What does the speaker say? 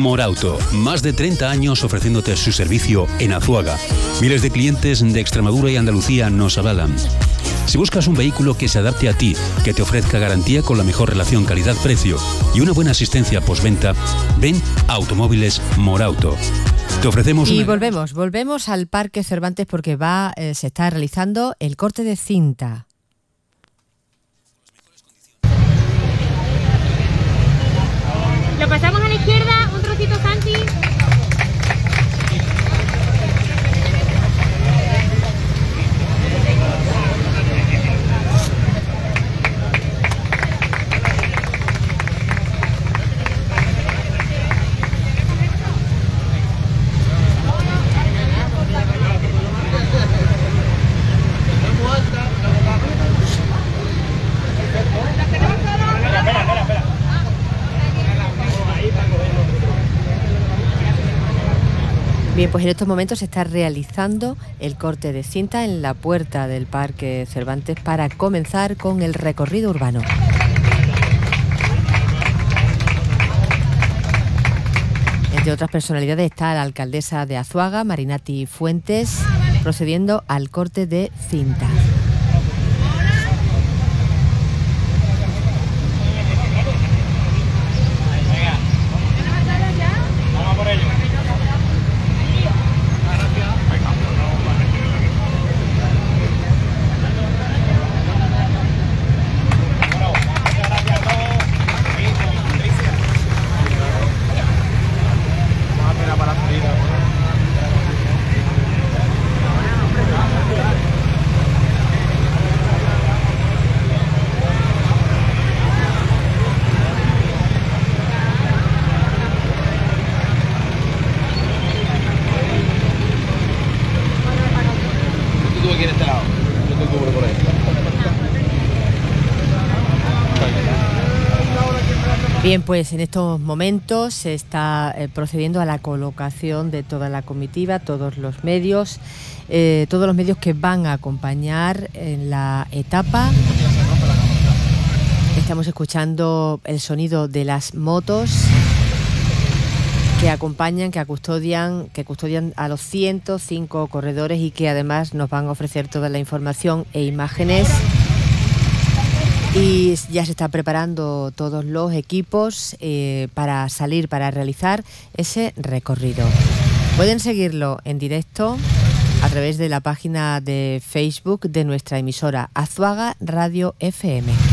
Morauto, más de 30 años ofreciéndote su servicio en Azuaga. Miles de clientes de Extremadura y Andalucía nos avalan. Si buscas un vehículo que se adapte a ti, que te ofrezca garantía con la mejor relación calidad-precio y una buena asistencia postventa, ven a Automóviles Morauto. Te ofrecemos y volvemos al Parque Cervantes porque se está realizando el corte de cinta. Lo pasamos a la izquierda, un trocito, Santi. Bien, pues en estos momentos se está realizando el corte de cinta en la puerta del Parque Cervantes para comenzar con el recorrido urbano. Entre otras personalidades está la alcaldesa de Azuaga, Marinati Fuentes, procediendo al corte de cinta. Bien, pues en estos momentos se está procediendo a la colocación de toda la comitiva, todos los medios que van a acompañar en la etapa. Estamos escuchando el sonido de las motos que acompañan, que custodian a los 105 corredores y que además nos van a ofrecer toda la información e imágenes. Y ya se están preparando todos los equipos para realizar ese recorrido. Pueden seguirlo en directo a través de la página de Facebook de nuestra emisora Azuaga Radio FM.